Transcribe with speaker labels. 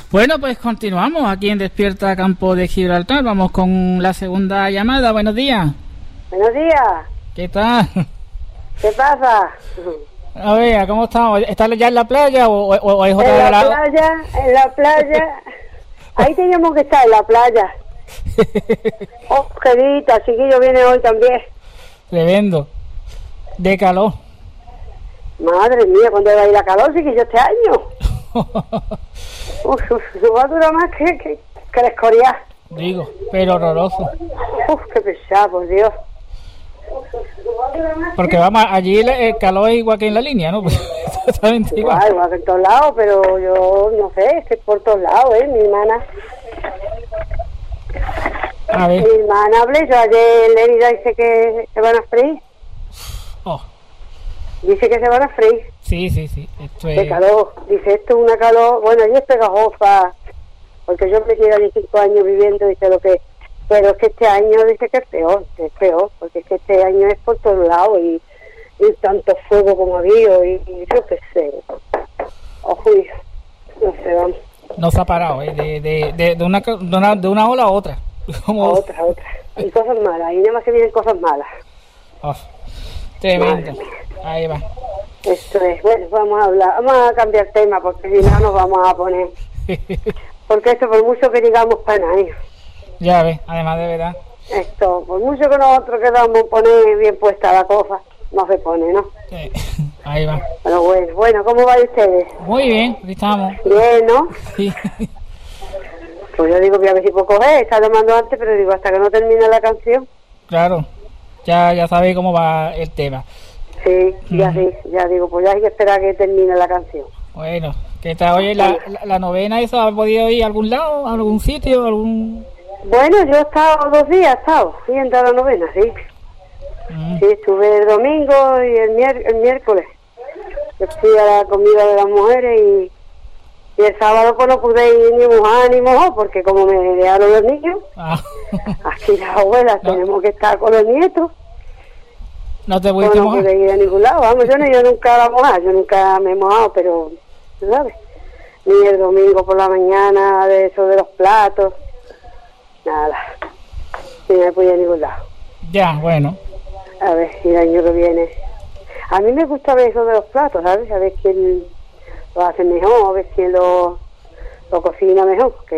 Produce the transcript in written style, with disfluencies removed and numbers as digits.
Speaker 1: Bueno, pues continuamos aquí en Despierta Campo de Gibraltar. Vamos con la segunda llamada. Buenos días.
Speaker 2: Buenos días.
Speaker 1: ¿Qué tal?
Speaker 2: ¿Qué pasa?
Speaker 1: A ver, ¿cómo estamos? ¿Estás ya en la playa o es otra
Speaker 2: en la playa, en la playa. Ahí teníamos que estar, en la playa. Oh, querida, chiquillo viene hoy también.
Speaker 1: Tremendo. De calor.
Speaker 2: Madre mía, ¿cuándo va a ir la calor, chiquillo, este año? No va a durar más que la escoria.
Speaker 1: Digo, pero horroroso.
Speaker 2: Qué pesado, por Dios.
Speaker 1: Porque vamos, allí el calor es igual que en la línea, ¿no? Totalmente igual.
Speaker 2: Igual que en todos lados, pero yo no sé, es que por todos lados, mi hermana.
Speaker 1: A ver.
Speaker 2: Mi hermana hablé, yo ayer le dice que se van a freír.
Speaker 1: Oh.
Speaker 2: Dice que se van a freír.
Speaker 1: Sí. Esto es...
Speaker 2: De calor. Dice, esto es una calor... Bueno, yo es pegajosa, porque yo me quedé 15 años viviendo y sé lo que es. Pero es que este año dice que es peor, porque es que este año es por todos lados y tanto fuego como ha habido y yo qué sé. Ojo, no sé, vamos.
Speaker 1: No se ha parado, de una ola a otra. Como...
Speaker 2: Otra. Y cosas malas, y nada más que vienen cosas malas.
Speaker 1: Oh, tremendo. Ahí va.
Speaker 2: Esto es, bueno, vamos a cambiar tema, porque si no nos vamos a poner. Porque esto, por mucho que digamos para nadie.
Speaker 1: Ya ves, además de verdad.
Speaker 2: Esto, por mucho que nosotros queramos poner bien puesta la cosa, no se pone, ¿no?
Speaker 1: Ahí va.
Speaker 2: Pero bueno, ¿cómo van ustedes?
Speaker 1: Muy bien, aquí estamos.
Speaker 2: Bien, ¿no?
Speaker 1: Sí.
Speaker 2: Pues yo digo, voy a ver si puedo coger, estaba llamando antes, pero digo, hasta que no termine la canción.
Speaker 1: Claro, ya sabéis cómo va el tema.
Speaker 2: Sí, ya digo, pues ya hay que esperar a que termine la canción.
Speaker 1: Bueno, ¿qué tal? Oye, la novena esa, ¿ha podido ir a algún lado, a algún sitio, algún...?
Speaker 2: Bueno, yo he estado 2 días, yendo a la novena, sí. Sí, estuve el domingo y el miércoles. Yo fui a la comida de las mujeres y el sábado pues no pude ir ni mojar ni mojar, porque como me dejaron los niños, aquí las abuelas tenemos que estar con los nietos.
Speaker 1: ¿No te pudiste mojar?
Speaker 2: No pude ir a ningún lado, vamos, yo nunca la mojado, yo nunca me he mojado, pero, ¿sabes? Ni el domingo por la mañana, de eso de los platos, nada, ni me pude ir a ningún lado.
Speaker 1: Ya, bueno.
Speaker 2: A ver si el año que viene. A mí me gusta ver eso de los platos, ¿sabes? A ver quién lo hace mejor, a ver quién lo cocina mejor.